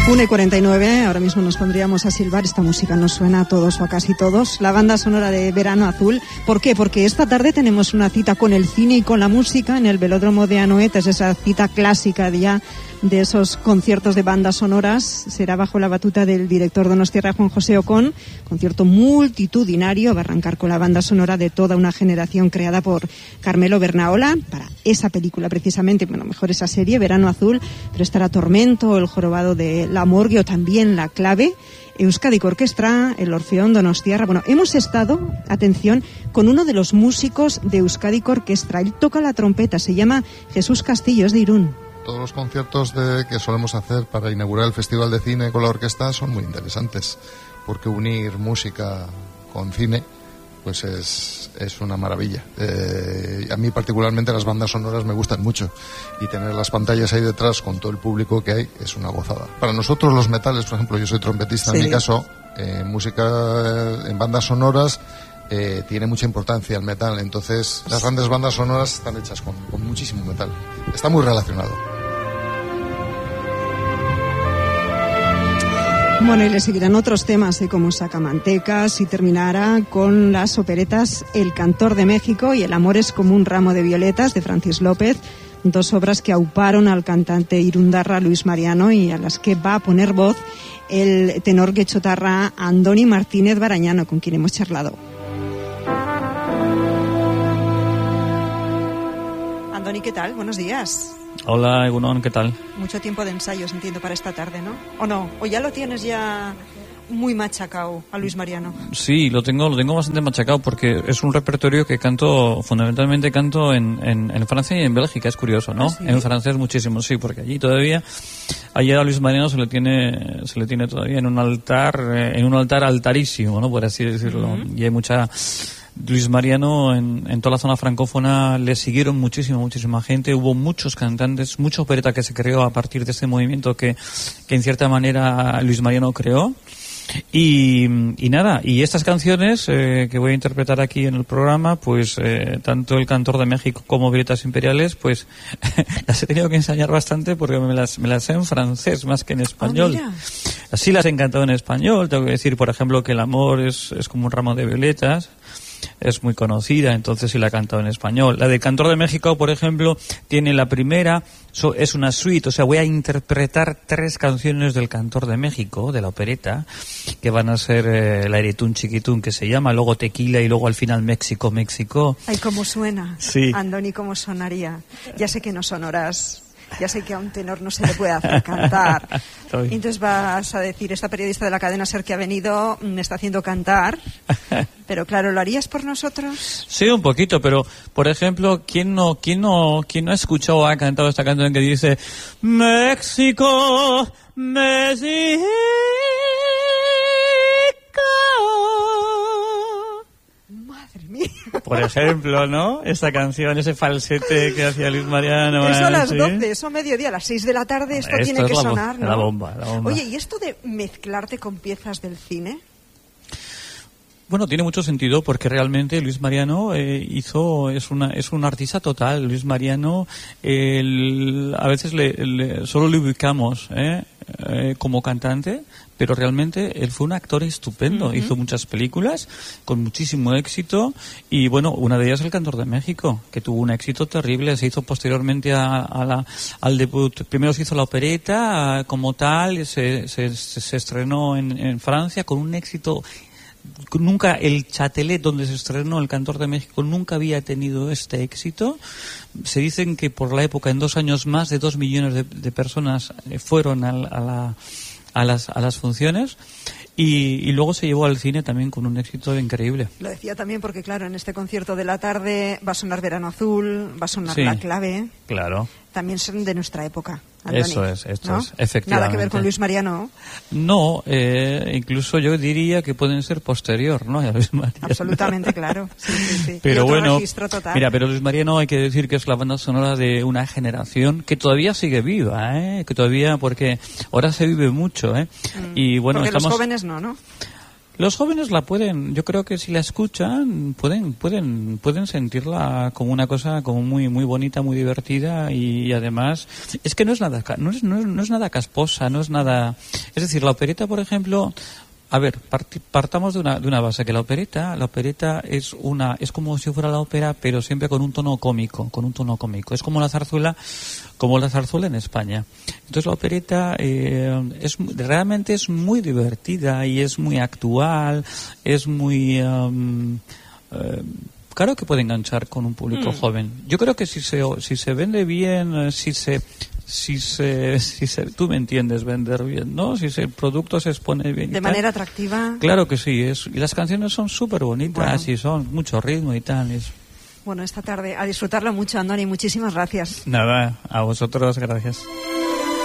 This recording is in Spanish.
1:49, ahora mismo nos pondríamos a silbar. Esta música nos suena a todos o a casi todos. La banda sonora de Verano Azul. ¿Por qué? Porque esta tarde tenemos una cita con el cine y con la música en el Velódromo de Anoeta. Es esa cita clásica ya de esos conciertos de bandas sonoras. Será bajo la batuta del director donostiarra Juan José Ocón. Concierto multitudinario. Va a arrancar con la banda sonora de toda una generación creada por Carmelo Bernaola para esa película precisamente, bueno, mejor esa serie, Verano Azul, pero estará Tormento, El jorobado de La Morgue o también La Clave, Euskadiko Orkestra, el Orfeón Donostiarra. Bueno, hemos estado, atención, con uno de los músicos de Euskadiko Orkestra. Él toca la trompeta, se llama Jesús Castillo, es de Irún. Todos los conciertos que solemos hacer para inaugurar el Festival de Cine con la orquesta son muy interesantes, porque unir música con cine pues es una maravilla. A mí particularmente las bandas sonoras me gustan mucho y tener las pantallas ahí detrás con todo el público que hay es una gozada. Para nosotros los metales, por ejemplo, yo soy trompetista, sí. En mi caso, música en bandas sonoras tiene mucha importancia el metal, entonces las grandes bandas sonoras están hechas con muchísimo metal. Está muy relacionado. Bueno, y le seguirán otros temas, como Sacamantecas, y terminará con las operetas El Cantor de México y El amor es como un ramo de violetas, de Francis López, dos obras que auparon al cantante irundarra Luis Mariano y a las que va a poner voz el tenor guechotarra Andoni Martínez Barañano, con quien hemos charlado. Andoni, ¿qué tal? Buenos días. Hola, Egunon, ¿qué tal? Mucho tiempo de ensayos, entiendo, para esta tarde, ¿no? ¿O no? ¿O ya lo tienes ya muy machacado a Luis Mariano? Sí, lo tengo bastante machacado porque es un repertorio que fundamentalmente canto en Francia y en Bélgica, es curioso, ¿no? ¿Ah, sí? En francés muchísimo, sí, porque allí todavía, allá a Luis Mariano se le tiene todavía en un altar altarísimo, ¿no? Por así decirlo. Uh-huh. Y hay mucha... Luis Mariano en toda la zona francófona le siguieron muchísima gente, hubo muchos cantantes, mucha opereta que se creó a partir de este movimiento que en cierta manera Luis Mariano creó. Y nada, y estas canciones que voy a interpretar aquí en el programa, pues tanto El Cantor de México como Violetas Imperiales, pues las he tenido que ensayar bastante porque me las sé en francés más que en español. Oh, así las he cantado en español. Tengo que decir, por ejemplo, que El amor es como un ramo de violetas. Es muy conocida, entonces sí la he cantado en español. La del Cantor de México, por ejemplo, tiene la primera, es una suite, o sea, voy a interpretar 3 canciones del Cantor de México, de la opereta, que van a ser el Airetún Chiquitún, que se llama, luego Tequila y luego al final México. Ay, cómo suena, sí. Andoni, cómo sonaría. Ya sé que no sonoras. Ya sé que a un tenor no se le puede hacer cantar. Entonces vas a decir, esta periodista de la cadena SER que ha venido me está haciendo cantar. Pero claro, ¿lo harías por nosotros? Sí, un poquito, pero por ejemplo, ¿quién no ha escuchado o ha cantado esta canción que dice México, México? Por ejemplo, ¿no? Esta canción, ese falsete que hacía Luis Mariano. Eso a las 12, eso a mediodía, a las 6 de la tarde, esto tiene que sonar, ¿no? La bomba. Oye, ¿y esto de mezclarte con piezas del cine? Bueno, tiene mucho sentido porque realmente Luis Mariano es un artista total. Luis Mariano, a veces solo le ubicamos como cantante, pero realmente él fue un actor estupendo. Uh-huh. Hizo muchas películas con muchísimo éxito y bueno, una de ellas El Cantor de México, que tuvo un éxito terrible. Se hizo posteriormente al debut. Primero se hizo la opereta como tal, se estrenó en Francia con un éxito. Nunca el Châtelet, donde se estrenó El Cantor de México, nunca había tenido este éxito. Se dicen que por la época, en 2 años, más de 2 millones de personas fueron a las funciones. Y luego se llevó al cine también con un éxito increíble. Lo decía también porque, claro, en este concierto de la tarde va a sonar Verano Azul, va a sonar La Clave. Claro. También son de nuestra época, Andoni, Eso es, ¿no? efectivamente. Nada que ver con Luis Mariano. No, incluso yo diría que pueden ser posterior, ¿no? A Luis Mariano. Absolutamente, claro. Sí. Pero bueno, total. Mira, pero Luis Mariano hay que decir que es la banda sonora de una generación que todavía sigue viva, que todavía, porque ahora se vive mucho, Y bueno, porque los jóvenes no. Los jóvenes la pueden, yo creo que si la escuchan pueden sentirla como una cosa como muy muy bonita, muy divertida, y además es que no es nada casposa, no es nada, es decir, la opereta, por ejemplo, a ver, partamos de una base, que la opereta es como si fuera la ópera, pero siempre con un tono cómico, es como la zarzuela en España. Entonces la opereta realmente es muy divertida y es muy actual, es muy claro que puede enganchar con un público joven. Yo creo que si se vende bien, tú me entiendes, vender bien, ¿no? Si el producto se expone bien. De manera atractiva. Claro que sí, y las canciones son súper bonitas, y son mucho ritmo y tal. Bueno, esta tarde a disfrutarlo mucho, Andoni, muchísimas gracias. Nada, a vosotros, gracias.